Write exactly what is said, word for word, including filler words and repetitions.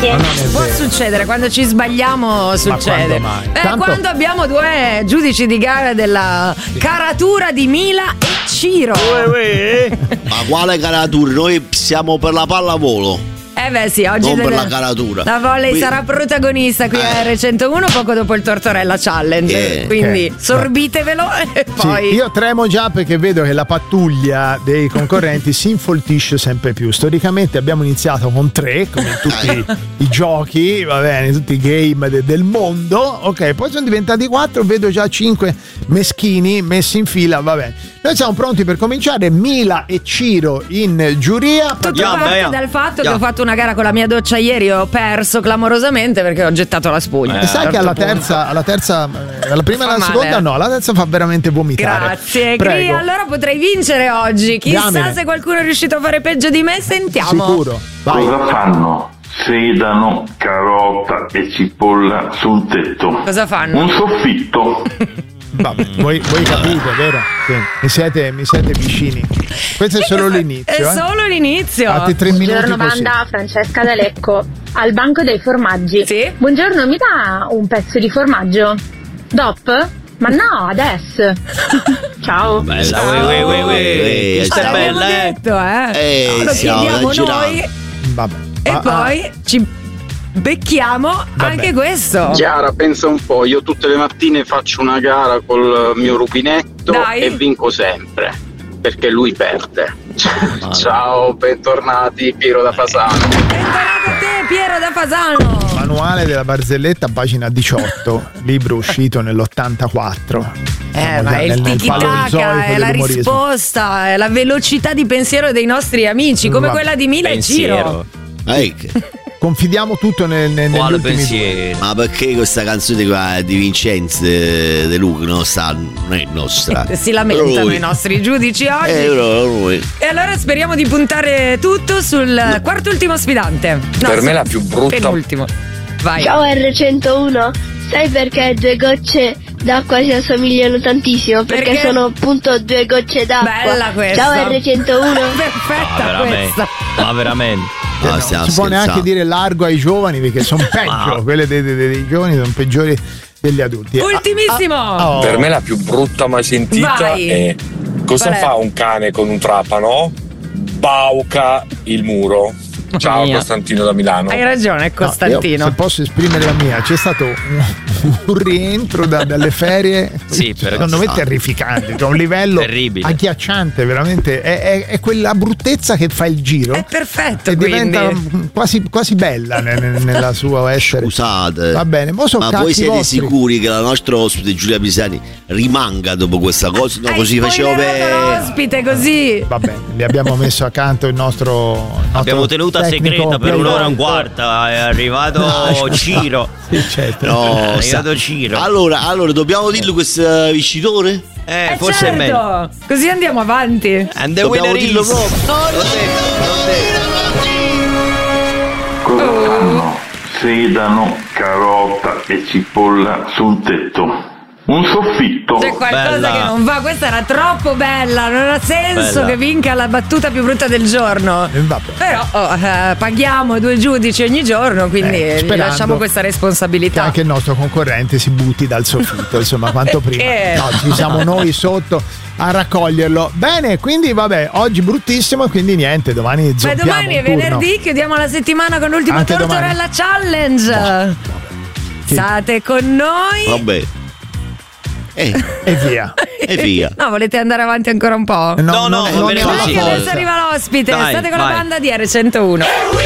Grazie. Può succedere, quando ci sbagliamo succede. Ma quando mai? Eh, Tanto... quando abbiamo due giudici di gara della sì. caratura di Mila e Ciro. Ma quale caratura? Noi siamo per la pallavolo. Eh beh sì, oggi non deve... per la caratura. La volley Qui... sarà protagonista qui eh. a R centouno poco dopo il Tortorella Challenge. Eh. Quindi eh. sorbitevelo e poi. Sì, io tremo già perché vedo che la pattuglia dei concorrenti si infoltisce sempre più. Storicamente abbiamo iniziato con tre, come in tutti eh. i giochi, va bene, tutti i game de- del mondo. Ok, poi sono diventati quattro, vedo già cinque meschini messi in fila, va bene. Noi siamo pronti per cominciare. Mila e Ciro in giuria. Tutto Yeah, parte yeah. dal fatto Yeah. che ho fatto una gara con la mia doccia ieri e ho perso clamorosamente perché ho gettato la spugna. E Eh, sai che alla terza, alla terza, alla prima e alla Fa seconda male. no, alla terza fa veramente vomitare. Grazie, Prego. Gri, allora potrei vincere oggi. Chissà Diamine. se qualcuno è riuscito a fare peggio di me, sentiamo. Sicuro. Vai. Cosa fanno sedano, carota e cipolla sul tetto? Cosa fanno? Un soffitto. Vabbè, voi, voi capite, vero? Sì. Mi siete, mi siete vicini. Questo è solo l'inizio. È eh. solo l'inizio. Altri tre minuti Buongiorno così. banda, Francesca da Lecco, al banco dei formaggi. Sì? Buongiorno, mi dà un pezzo di formaggio? Dop? Ma no, adesso. Ciao. Bella, ue, ue, ue, ue. Questa è L'abbiamo bella, eh. detto, eh. Eh, Lo siamo chiediamo da girare. noi Vabbè. e Ah, poi ci becchiamo anche questo. Chiara, pensa un po', io tutte le mattine faccio una gara col mio rubinetto Dai. e vinco sempre, perché lui perde. Ciao, bentornati, Piero da Fasano. Bentornato a te, Piero da Fasano. ah, Manuale della barzelletta, pagina diciotto, libro uscito nell'ottantaquattro. Eh, Siamo ma già è il nel- nel tiki-taka, paleozoico è la dell'umorismo. risposta, è la velocità di pensiero dei nostri amici, come Va- quella di Mila e Ciro. Pensiero. Eh, che- Confidiamo tutto nel, nel, negli Quale ultimi due. pensiero? Ma perché questa canzone qua di Vincenzo eh, De Luca non, sta, non è nostra? Si lamentano Lui. i nostri giudici oggi. Eh, però lui. E allora speriamo di puntare tutto sul quarto ultimo sfidante. No, Per me sul la più brutta. penultimo. Vai. Ciao R centouno, sai perché due gocce d'acqua si assomigliano tantissimo? Perché, Perché? sono appunto due gocce d'acqua. Bella questa. Ciao R centouno. Perfetta Ma veramente. questa. Ma veramente. Ah, Non stiamo si può neanche scherzando. dire largo ai giovani perché sono peggio. Ah. Quelle dei, dei- dei giovani sono peggiori degli adulti. Ultimissimo. Ah, ah, oh. Per me la più brutta mai sentita Vai. è cosa Qual è? fa un cane con un trapano? Bauca il muro. Ciao Mia. Costantino da Milano. Hai ragione, No, io, Costantino. se posso esprimere la mia, c'è stato un, un rientro da- dalle ferie, Sì, per- secondo me terrificante, cioè un livello Terribile. agghiacciante, veramente. È, è- è quella bruttezza che fa il giro È perfetto, e quindi. diventa quasi, quasi bella ne- ne- nella sua essere. Scusate, Va bene, mo sono ma cazzi voi siete vostri. sicuri che la nostra ospite Giulia Pisani rimanga dopo questa cosa? No, Hai così facevo spoilerato per. l'ospite così. Va bene, gli abbiamo messo accanto il nostro, il nostro Abbiamo tenuta tecnico segreta per playboy. un'ora e un quarto. È arrivato No, Ciro. Sì, certo. No, È sa- arrivato Ciro. allora, allora, dobbiamo dirlo questo vincitore? Eh, Eh, forse è certo. meglio. Così andiamo avanti. And the Dobbiamo winner dirlo is- proprio. No, lo Cosa fanno sedano, carota e cipolla sul tetto? Un soffitto. C'è qualcosa Bella. che non va, questa era troppo bella, non ha senso Bella. che vinca la battuta più brutta del giorno. Eh, vabbè. Però oh, eh, paghiamo due giudici ogni giorno, quindi Eh, gli sperando lasciamo questa che responsabilità. anche il nostro concorrente si butti dal soffitto, insomma, quanto prima. Perché? No, ci siamo noi sotto a raccoglierlo. Bene, quindi vabbè, oggi bruttissimo, quindi niente, domani Ma zoppiamo domani è un turno. venerdì, chiudiamo la settimana con l'ultimo Anche Tortorella Challenge. Sì. State con noi. Vabbè. Eh, E via. e via. No, volete andare avanti ancora un po'? No, no, va Dai, bene così. che adesso arriva l'ospite. Dai, State con vai. la banda di R centouno.